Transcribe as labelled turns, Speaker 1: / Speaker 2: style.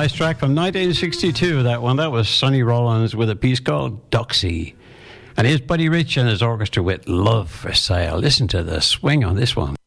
Speaker 1: nice track from 1962, that one. That was Sonny Rollins with a piece called Doxy. And here's Buddy Rich and his orchestra with Love for Sale. Listen to the swing on this one.